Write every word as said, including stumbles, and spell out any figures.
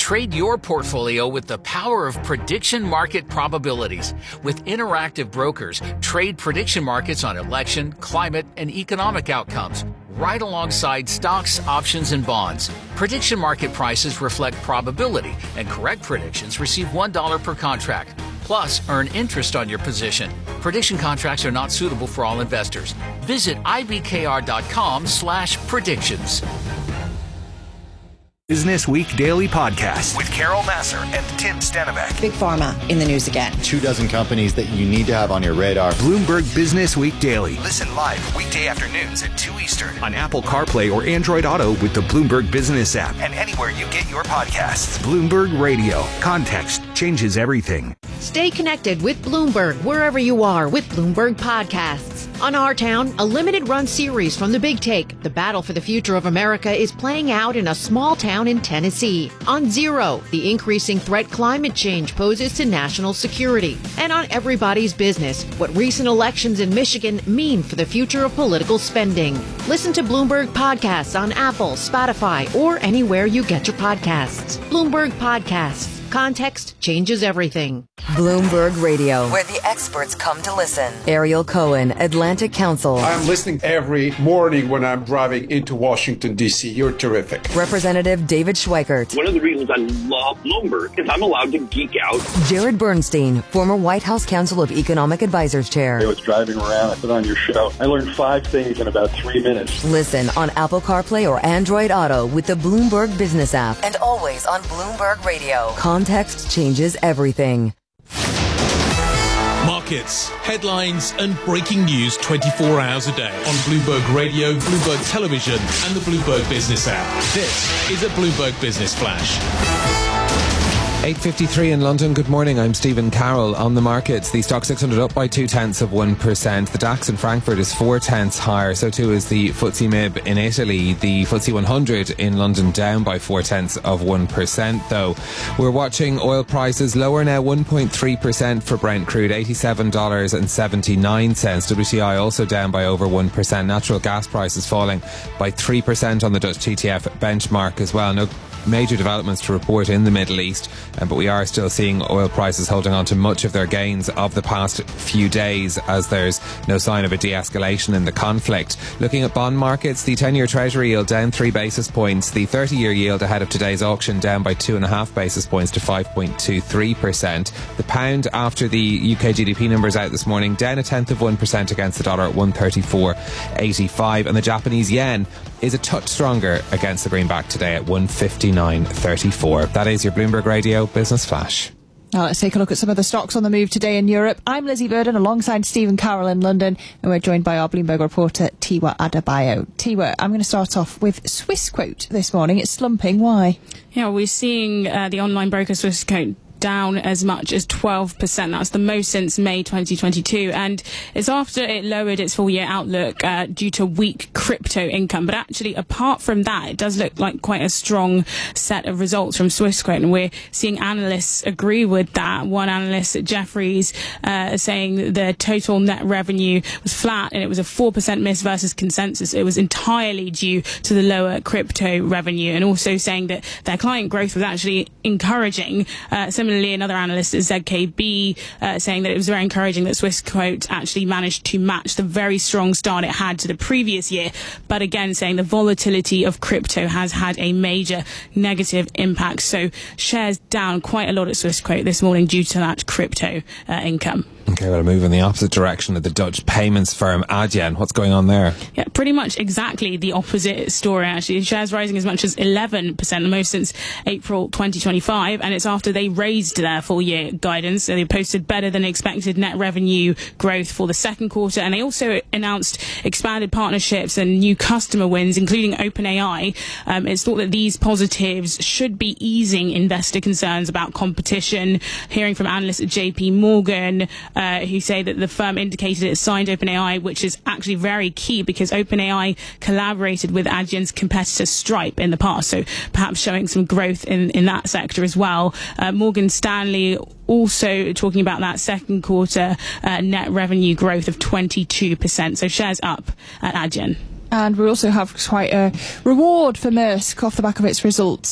Trade your portfolio with the power of prediction market probabilities. With Interactive Brokers, trade prediction markets on election, climate, and economic outcomes, right alongside stocks, options, and bonds. Prediction market prices reflect probability, and correct predictions receive one dollar per contract. Plus, earn interest on your position. Prediction contracts are not suitable for all investors. Visit ibkr.com slash predictions. Business Week Daily Podcast with Carol Massar and Tim Stenbeck. Big Pharma in the news again. Two dozen companies that you need to have on your radar. Bloomberg Business Week Daily. Listen live weekday afternoons at two Eastern. On Apple CarPlay or Android Auto with the Bloomberg Business app. And anywhere you get your podcasts. Bloomberg Radio. Context changes everything. Stay connected with Bloomberg wherever you are with Bloomberg Podcasts. On Our Town, a limited-run series from The Big Take, the battle for the future of America is playing out in a small town in Tennessee. On Zero, the increasing threat climate change poses to national security. And on Everybody's Business, what recent elections in Michigan mean for the future of political spending. Listen to Bloomberg Podcasts on Apple, Spotify, or anywhere you get your podcasts. Bloomberg Podcasts. Context changes everything. Bloomberg Radio, where the experts come to listen. Ariel Cohen, Atlantic Council. I'm listening every morning when I'm driving into Washington, D C. You're terrific. Representative David Schweikert. One of the reasons I love Bloomberg is I'm allowed to geek out. Jared Bernstein, former White House Council of Economic Advisors Chair. I was driving around, I put on your show. I learned five things in about three minutes. Listen on Apple CarPlay or Android Auto with the Bloomberg Business app. And always on Bloomberg Radio. Context changes everything. Markets, headlines, and breaking news twenty-four hours a day on Bloomberg Radio, Bloomberg Television, and the Bloomberg Business app. This is a Bloomberg Business Flash. eight fifty-three in London. Good morning. I'm Stephen Carroll. On the markets, the Stock six hundred up by two tenths of one percent. The DAX in Frankfurt is four tenths higher. So too is the F T S E M I B in Italy. The F T S E one hundred in London down by four tenths of one percent. Though we're watching oil prices lower now, one point three percent for Brent crude, eighty-seven dollars and seventy-nine cents. W T I also down by over one percent. Natural gas prices falling by three percent on the Dutch T T F benchmark as well. No major developments to report in the Middle East, um, but we are still seeing oil prices holding on to much of their gains of the past few days as there's no sign of a de-escalation in the conflict. Looking at bond markets, the ten-year Treasury yield down three basis points. The thirty-year yield ahead of today's auction down by two and a half basis points to five point two three percent. The pound, after the U K G D P numbers out this morning, down a tenth of one percent against the dollar at one thirty-four eighty-five, and the Japanese yen is a touch stronger against the greenback today at one fifty-nine thirty-four. That is your Bloomberg Radio Business Flash. Now let's take a look at some of the stocks on the move today in Europe. I'm Lizzie Burden alongside Stephen Carroll in London, and we're joined by our Bloomberg reporter Tiwa Adebayo. Tiwa, I'm going to start off with Swissquote this morning. It's slumping. Why? Yeah, we're seeing uh, the online broker Swissquote down as much as twelve percent. That's the most since May twenty twenty-two, and it's after it lowered its full year outlook uh, due to weak crypto income. But actually, apart from that, it does look like quite a strong set of results from Swissquote, and we're seeing analysts agree with that. One analyst at Jefferies uh, saying the total net revenue was flat, and it was a four percent miss versus consensus. It was entirely due to the lower crypto revenue, and also saying that their client growth was actually encouraging. Uh, similarly, another analyst at Z K B uh, saying that it was very encouraging that Swissquote actually managed to match the very strong start it had to the previous year, but again saying the volatility of crypto has had a major negative impact. So shares down quite a lot at Swissquote this morning due to that crypto uh, income. Okay, we'll move in the opposite direction of the Dutch payments firm Adyen. What's going on there? Yeah, pretty much exactly the opposite story, actually. Shares rising as much as eleven percent, the most since April twenty twenty-five, and it's after they raised their full-year guidance. So they posted better than expected net revenue growth for the second quarter, and they also announced expanded partnerships and new customer wins, including OpenAI. Um, it's thought that these positives should be easing investor concerns about competition. Hearing from analysts at J P Morgan, Uh, who say that the firm indicated it signed OpenAI, which is actually very key because OpenAI collaborated with Adyen's competitor Stripe in the past, so perhaps showing some growth in, in that sector as well. Uh, Morgan Stanley also talking about that second quarter uh, net revenue growth of twenty-two percent, so shares up at Adyen. And we also have quite a reward for Maersk off the back of its results.